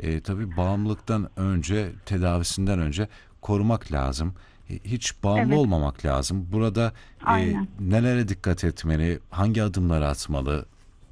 Tabii bağımlılıktan önce, tedavisinden önce korumak lazım. Hiç bağımlı Evet, olmamak lazım. Burada aynen. nelere dikkat etmeli, hangi adımları atmalı?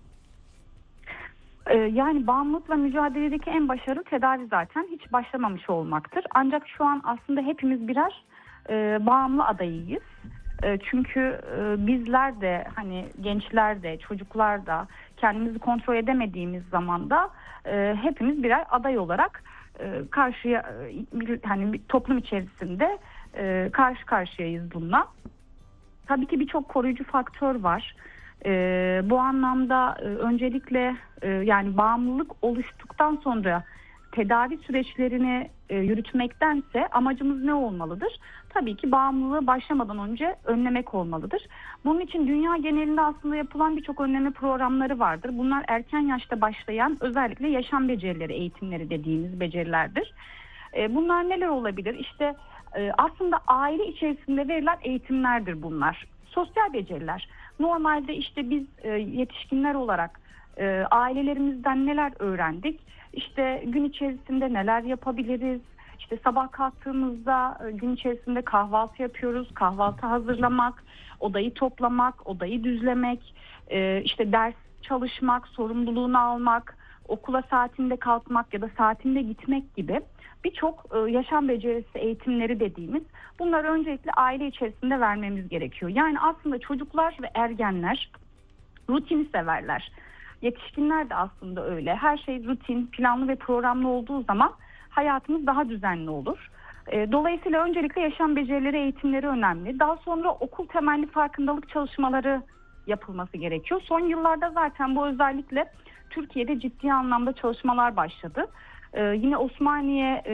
Yani bağımlılıkla mücadeledeki en başarılı tedavi zaten hiç başlamamış olmaktır. Ancak şu an aslında hepimiz birer bağımlı adayıyız. Çünkü bizler de hani gençler de çocuklar da kendimizi kontrol edemediğimiz zaman da hepimiz birer aday olarak karşıya hani bir toplum içerisinde karşı karşıyayız bununla. Tabii ki birçok koruyucu faktör var. Bu anlamda öncelikle yani bağımlılık oluştuktan sonra tedavi süreçlerini yürütmektense amacımız ne olmalıdır? Tabii ki bağımlılığı başlamadan önce önlemek olmalıdır. Bunun için dünya genelinde aslında yapılan birçok önleme programları vardır. Bunlar erken yaşta başlayan özellikle yaşam becerileri eğitimleri dediğimiz becerilerdir. Bunlar neler olabilir? İşte aslında aile içerisinde verilen eğitimlerdir bunlar. Sosyal beceriler. Normalde işte biz yetişkinler olarak ailelerimizden neler öğrendik? İşte gün içerisinde neler yapabiliriz? İşte sabah kalktığımızda gün içerisinde kahvaltı yapıyoruz. Kahvaltı hazırlamak, odayı toplamak, odayı düzlemek, işte ders çalışmak, sorumluluğunu almak, okula saatinde kalkmak ya da saatinde gitmek gibi birçok yaşam becerisi eğitimleri dediğimiz bunları öncelikle aile içerisinde vermemiz gerekiyor. Yani aslında çocuklar ve ergenler rutini severler. Yetişkinler de aslında öyle. Her şey rutin, planlı ve programlı olduğu zaman hayatımız daha düzenli olur. Dolayısıyla öncelikle yaşam becerileri eğitimleri önemli. Daha sonra okul temelli farkındalık çalışmaları yapılması gerekiyor. Son yıllarda zaten bu özellikle Türkiye'de ciddi anlamda çalışmalar başladı. Yine Osmaniye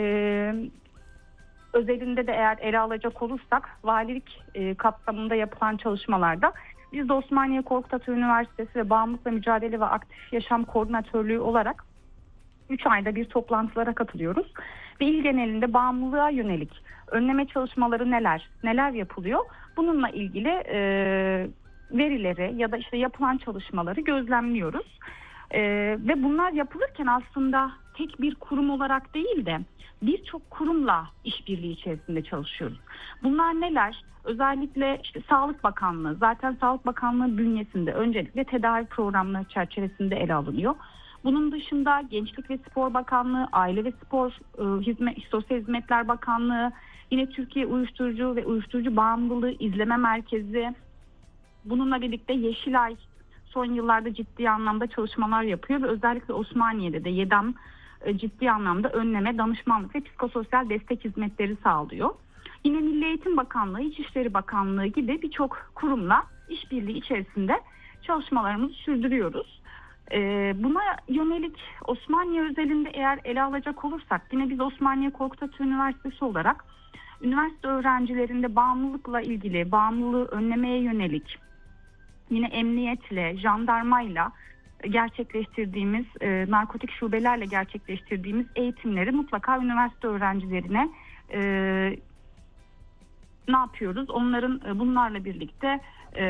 özelinde de eğer ele alacak olursak valilik kapsamında yapılan çalışmalarda biz de Osmaniye Korkut Ata Üniversitesi ve Bağımlılıkla Mücadele ve Aktif Yaşam Koordinatörlüğü olarak 3 ayda bir toplantılara katılıyoruz. Ve il genelinde bağımlılığa yönelik önleme çalışmaları neler yapılıyor? Bununla ilgili verileri ya da işte yapılan çalışmaları gözlemliyoruz. Ve bunlar yapılırken aslında tek bir kurum olarak değil de birçok kurumla işbirliği içerisinde çalışıyoruz. Bunlar neler? Özellikle işte Sağlık Bakanlığı, zaten Sağlık Bakanlığı bünyesinde öncelikle tedavi programları çerçevesinde ele alınıyor. Bunun dışında Gençlik ve Spor Bakanlığı, Aile ve Spor Sosyal Hizmetler Bakanlığı, yine Türkiye Uyuşturucu ve Uyuşturucu Bağımlılığı İzleme Merkezi, bununla birlikte Yeşilay son yıllarda ciddi anlamda çalışmalar yapıyor ve özellikle Osmaniye'de de YEDAM ciddi anlamda önleme, danışmanlık ve psikososyal destek hizmetleri sağlıyor. Yine Milli Eğitim Bakanlığı, İçişleri Bakanlığı gibi birçok kurumla işbirliği içerisinde çalışmalarımızı sürdürüyoruz. Buna yönelik Osmaniye özelinde eğer ele alacak olursak yine biz Osmaniye Korkut Ata Üniversitesi olarak üniversite öğrencilerinde bağımlılıkla ilgili, bağımlılığı önlemeye yönelik yine emniyetle, jandarmayla gerçekleştirdiğimiz, narkotik şubelerle gerçekleştirdiğimiz eğitimleri mutlaka üniversite öğrencilerine ne yapıyoruz? Onların bunlarla birlikte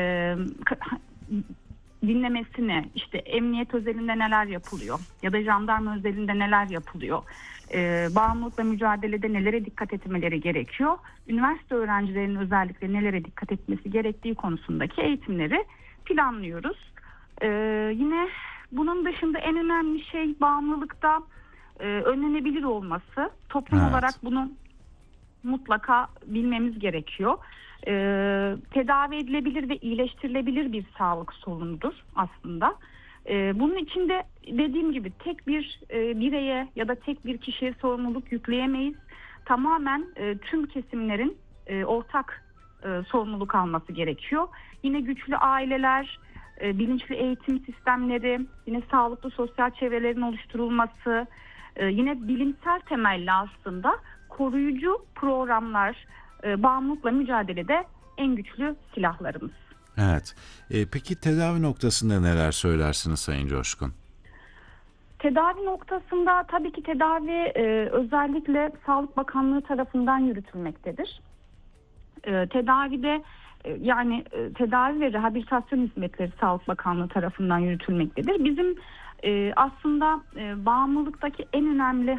dinlemesini, işte emniyet özelinde neler yapılıyor ya da jandarma özelinde neler yapılıyor, bağımlılıkla mücadelede nelere dikkat etmeleri gerekiyor, üniversite öğrencilerinin özellikle nelere dikkat etmesi gerektiği konusundaki eğitimleri planlıyoruz. Yine bunun dışında en önemli şey bağımlılıkta önlenebilir olması. Toplum olarak Evet. bunu mutlaka bilmemiz gerekiyor. Tedavi edilebilir ve iyileştirilebilir bir sağlık sorunudur aslında. Bunun için de dediğim gibi tek bir bireye ya da tek bir kişiye sorumluluk yükleyemeyiz. Tamamen tüm kesimlerin ortak sorumluluk alması gerekiyor. Yine güçlü aileler, bilinçli eğitim sistemleri, yine sağlıklı sosyal çevrelerin oluşturulması, yine bilimsel temelli aslında koruyucu programlar, bağımlılıkla mücadelede en güçlü silahlarımız. Evet. Peki tedavi noktasında neler söylersiniz Sayın Coşkun? Tedavi noktasında tabii ki tedavi özellikle Sağlık Bakanlığı tarafından yürütülmektedir. Tedavide tedavi ve rehabilitasyon hizmetleri Sağlık Bakanlığı tarafından yürütülmektedir. Bizim aslında bağımlılıktaki en önemli